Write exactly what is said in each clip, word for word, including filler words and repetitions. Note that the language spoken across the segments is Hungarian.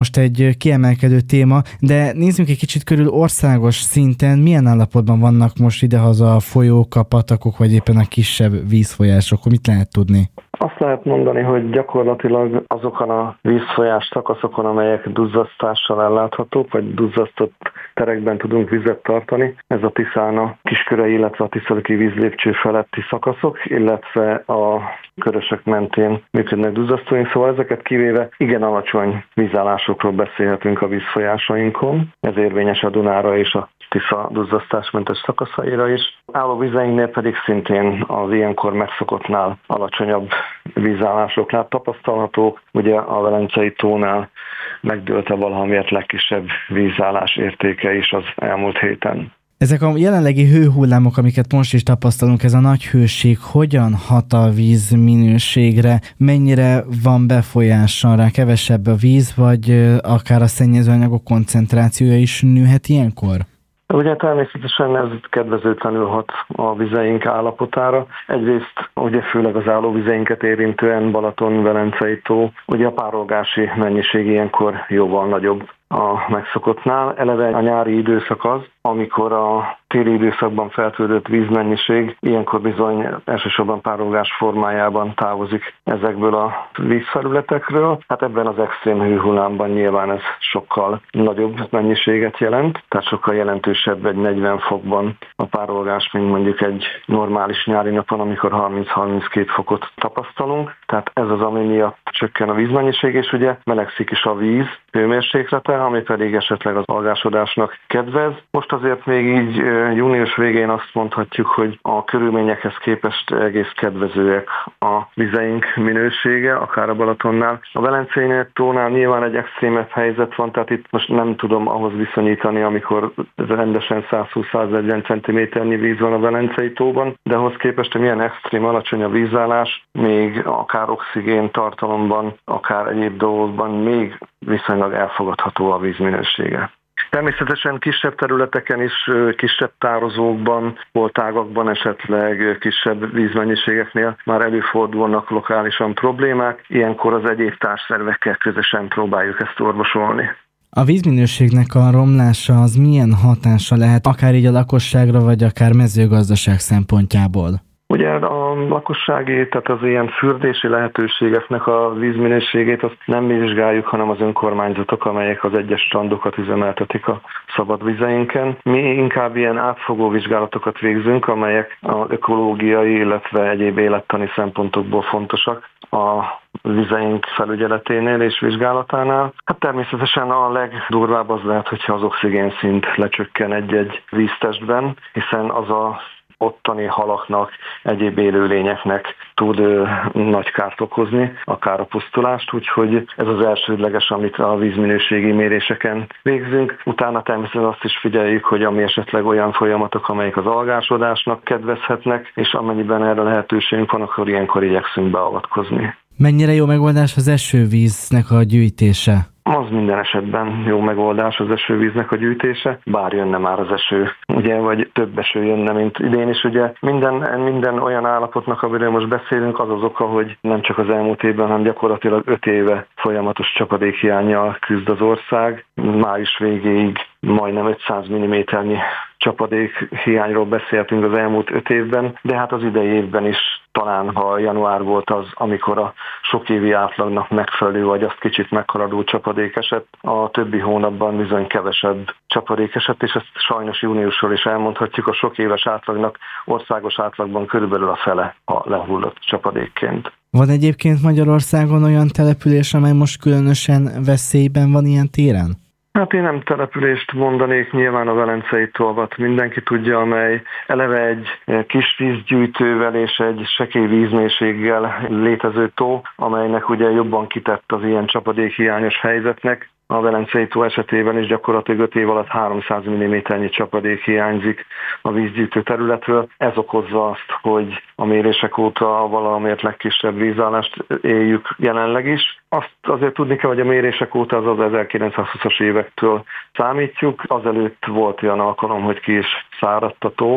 most egy kiemelkedő téma, de nézzünk egy kicsit körül országos szinten, milyen állapotban vannak most idehaza a folyók, a patakok, vagy éppen a kisebb vízfolyások, mit lehet tudni? Azt lehet mondani, hogy gyakorlatilag azokon a vízfolyás szakaszokon, amelyek duzzasztással elláthatók, vagy duzzasztott terekben tudunk vizet tartani, ez a Tiszán a Kiskörei, illetve a Tiszalöki vízlépcső feletti szakaszok, illetve a Körösök mentén működnek duzzasztóink, szóval ezeket kivéve igen alacsony vízállásokról beszélhetünk a vízfolyásainkon. Ez érvényes a Dunára és a Tisza duzzasztásmentes szakaszaira is. Állóvizeinknél pedig szintén az ilyenkor megszokottnál alacsonyabb vízállásoknál tapasztalhatók. Ugye a Velencei tónál megdőlt a valahamiért legkisebb vízállás értéke is az elmúlt héten. Ezek a jelenlegi hőhullámok, amiket most is tapasztalunk, ez a nagy hőség, hogyan hat a víz minőségre? Mennyire van befolyással rá? Kevesebb a víz, vagy akár a szennyezőanyagok koncentrációja is nőhet ilyenkor? Ugye természetesen ez kedvezőtlenül hat a vizeink állapotára. Egyrészt ugye főleg az állóvizeinket érintően Balaton-Velencei tó, ugye a párolgási mennyiség ilyenkor jóval nagyobb a megszokottnál. Eleve a nyári időszak az, amikor a téli időszakban feltöltött vízmennyiség ilyenkor bizony elsősorban párolgás formájában távozik ezekből a vízfelületekről. Hát ebben az extrém hőhullámban nyilván ez sokkal nagyobb mennyiséget jelent, tehát sokkal jelentősebb egy negyven fokban a párolgás, mint mondjuk egy normális nyári napon, amikor harminc-harminckét fokot tapasztalunk. Tehát ez az, ami miatt csökken a vízmennyiség, és ugye melegszik is a víz hőmérséklete, ami pedig esetleg az algásodásnak kedvez. Most azért még így június végén azt mondhatjuk, hogy a körülményekhez képest egész kedvezőek a vizeink minősége, akár a Balatonnál. A Velencei tónál nyilván egy extrémebb helyzet van, tehát itt most nem tudom ahhoz viszonyítani, amikor rendesen százhúsz-száznegyven centiméternyi víz van a Velencei tóban, de ahhoz képest, hogy milyen extrém alacsony a vízállás, még akár oxigén tartalomban, akár egyéb dolgokban még viszonylag elfogadható a vízminősége. Természetesen kisebb területeken is, kisebb tározókban, holtágakban, esetleg kisebb vízmennyiségeknél már előfordulnak lokálisan problémák. Ilyenkor az egyéb társszervekkel közösen próbáljuk ezt orvosolni. A vízminőségnek a romlása az milyen hatása lehet, akár így a lakosságra, vagy akár mezőgazdaság szempontjából? Ugye a lakossági, tehát az ilyen fürdési lehetőségeknek a vízminőségét azt nem mi vizsgáljuk, hanem az önkormányzatok, amelyek az egyes strandokat üzemeltetik a szabad vizeinken. Mi inkább ilyen átfogó vizsgálatokat végzünk, amelyek az ökológiai, illetve egyéb élettani szempontokból fontosak a vizeink felügyeleténél és vizsgálatánál. Hát természetesen a legdurvább az lehet, hogyha az oxigénszint lecsökken egy-egy víztestben, hiszen az a ottani halaknak, egyéb élőlényeknek tud ö, nagy kárt okozni, akár a pusztulást, úgyhogy ez az elsődleges, amit a vízminőségi méréseken végzünk. Utána természetesen azt is figyeljük, hogy ami esetleg olyan folyamatok, amelyek az algásodásnak kedvezhetnek, és amennyiben erre lehetőségünk van, akkor ilyenkor igyekszünk beavatkozni. Mennyire jó megoldás az esővíznek a gyűjtése? Az minden esetben jó megoldás az esővíznek a gyűjtése, bár jönne már az eső, ugye, vagy több eső jönne, mint idén is, ugye. Minden, minden olyan állapotnak, amiről most beszélünk, az az oka, hogy nem csak az elmúlt évben, hanem gyakorlatilag öt éve folyamatos csapadékhiánnyal küzd az ország. Május végéig majdnem ötszáz milliméternyi csapadék hiányról beszéltünk az elmúlt öt évben, de hát az idei évben is talán, ha január volt az, amikor a sok évi átlagnak megfelelő, vagy azt kicsit meghaladó csapadék esett, a többi hónapban bizony kevesebb csapadék esett, és ezt sajnos júniusról is elmondhatjuk, a sok éves átlagnak országos átlagban körülbelül a fele a lehullott csapadékként. Van egyébként Magyarországon olyan település, amely most különösen veszélyben van ilyen téren? Hát én nem települést mondanék, nyilván a Velencei tolvat mindenki tudja, amely eleve egy kis vízgyűjtővel és egy sekély vízmélységgel létező tó, amelynek ugye jobban kitett az ilyen csapadékhiányos helyzetnek. A Velencei tó esetében is gyakorlatilag öt év alatt háromszáz milliméternyi csapadék hiányzik a vízgyűjtő területről. Ez okozza azt, hogy a mérések óta a valamiért legkisebb vízállást éljük jelenleg is. Azt azért tudni kell, hogy a mérések óta az az ezerkilencszázhúszas évektől számítjuk. Azelőtt volt olyan alkalom, hogy ki is száradt a tó,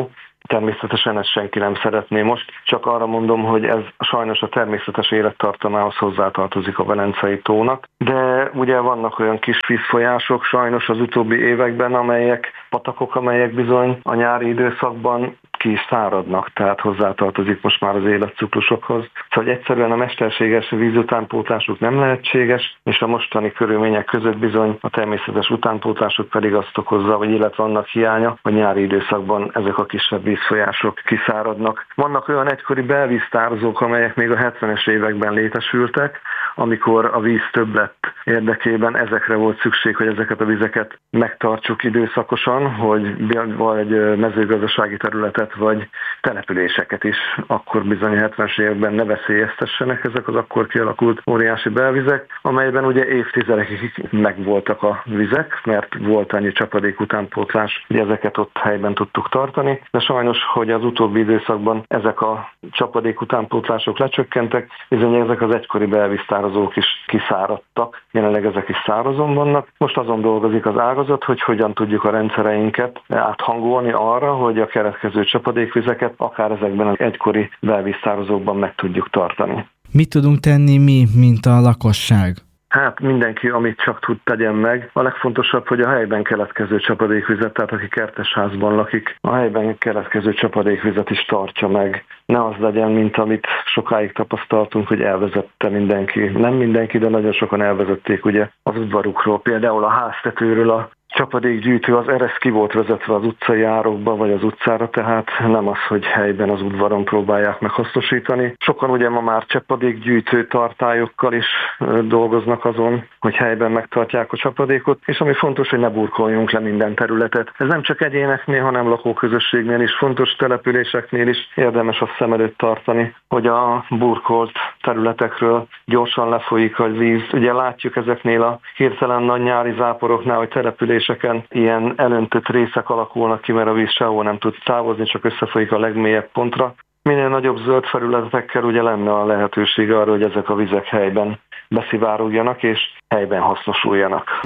természetesen ezt senki nem szeretné most, csak arra mondom, hogy ez sajnos a természetes élettartamához hozzátartozik a Velencei tónak, de ugye vannak olyan kis vízfolyások sajnos az utóbbi években, amelyek patakok, amelyek bizony a nyári időszakban ki is száradnak, tehát hozzátartozik most már az életciklusokhoz. Szóval egyszerűen a mesterséges vízutánpótlásuk nem lehetséges, és a mostani körülmények között bizony a természetes utánpótlásuk pedig azt okozza, vagy illetve annak hiánya, hogy nyári időszakban ezek a kisebb vízfolyások kiszáradnak. Vannak olyan egykori belvíztározók, amelyek még a hetvenes években létesültek, amikor a víz többlet érdekében ezekre volt szükség, hogy ezeket a vizeket megtartsuk időszakosan, hogy vagy mezőgazdasági területet, vagy településeket is akkor bizony a hetvenes években ne veszélyeztessenek ezek az akkor kialakult óriási belvizek, amelyben ugye évtizedekig megvoltak a vizek, mert volt annyi csapadék utánpótlás, hogy ezeket ott helyben tudtuk tartani, de sajnos, hogy az utóbbi időszakban ezek a csapadék utánpótlások lecsökkentek, bizony ezek az egykori belvíztározók is kiszáradtak, jelenleg ezek is szárazon vannak. Most azon dolgozik az ágazat, hogy hogyan tudjuk a rendszereinket áthangolni arra, hogy a keletkező csapadékvizeket akár ezekben az egykori belvíztározókban meg tudjuk tartani. Mit tudunk tenni mi, mint a lakosság? Hát mindenki, amit csak tud, tegyen meg. A legfontosabb, hogy a helyben keletkező csapadékvizet, tehát aki kertesházban lakik, a helyben keletkező csapadékvizet is tartsa meg. Ne az legyen, mint amit sokáig tapasztaltunk, hogy elvezette mindenki. Nem mindenki, de nagyon sokan elvezették ugye az udvarukról, például a háztetőről a csapadékgyűjtő az eresz ki volt vezetve az utcai árokba, vagy az utcára, tehát nem az, hogy helyben az udvaron próbálják meghasznosítani. Sokan ugye ma már csapadékgyűjtő tartályokkal is dolgoznak azon, hogy helyben megtartják a csapadékot, és ami fontos, hogy ne burkoljunk le minden területet. Ez nem csak egyéneknél, hanem lakóközösségnél is fontos, településeknél is érdemes azt szem előtt tartani, hogy a burkolt területekről gyorsan lefolyik a víz. Ugye látjuk ezeknél a hirtelen nagy nyári záporoknál, hogy település ilyen elöntött részek alakulnak ki, mert a víz sehol nem tud távozni, csak összefolyik a legmélyebb pontra. Minél nagyobb zöld felületekkel ugye lenne a lehetőség arra, hogy ezek a vizek helyben beszivárogjanak és helyben hasznosuljanak.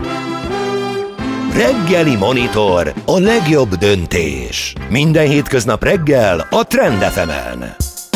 Reggeli Monitor, a legjobb döntés. Minden hétköznap reggel a Trend ef emen.